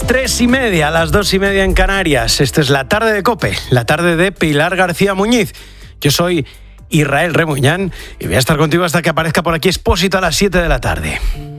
las 3:30, a las 2:30 en Canarias. Esta es la tarde de COPE, la tarde de Pilar García Muñiz. Yo soy Israel Remuñán y voy a estar contigo hasta que aparezca por aquí Expósito a las 7 de la tarde.